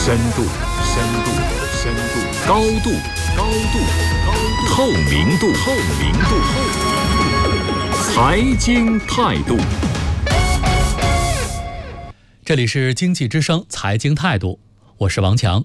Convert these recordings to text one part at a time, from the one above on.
深度，高度，透明度，财经态度。 这里是经济之声财经态度，我是王强。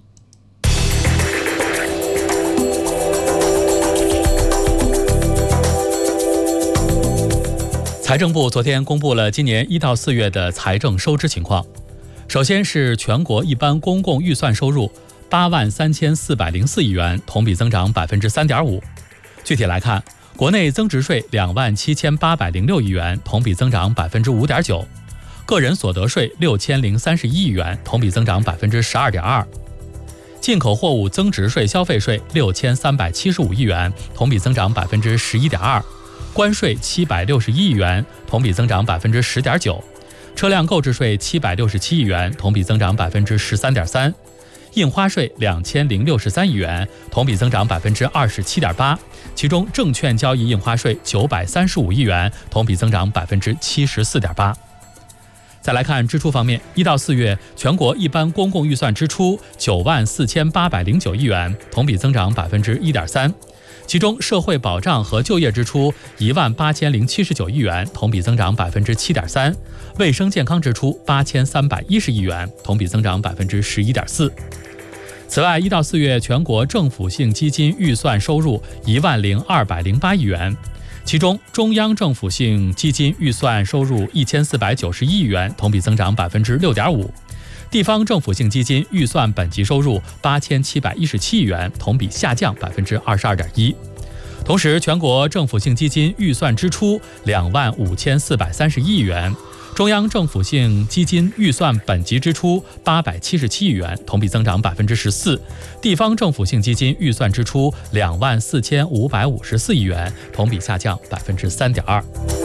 财政部昨天公布了今年1到4月的财政收支情况。首先是全国一般公共预算收入83404亿元，同比增长3.5%。具体来看，国内增值税27806亿元，同比增长5.9%；个人所得税6031亿元，同比增长12.2%；进口货物增值税消费税6375亿元，同比增长11.2%；关税761亿元，同比增长10.9%；车辆购置税767亿元，同比增长13.3%；印花税2063亿元，同比增长27.8%，其中证券交易印花税935亿元，同比增长74.8%。再来看支出方面，1到4月全国一般公共预算支出94809亿元，同比增长1.3%。其中社会保障和就业支出18079亿元，同比增长7.3%；卫生健康支出8310亿元，同比增长11.4%。此外，1到4月全国政府性基金预算收入10208亿元，其中中央政府性基金预算收入1491亿元，同比增长6.5%；地方政府性基金预算本级收入8717亿元，同比下降22.1%。同时，全国政府性基金预算支出25431亿元，中央政府性基金预算本级支出877亿元，同比增长14%；地方政府性基金预算支出24554亿元，同比下降3.2%。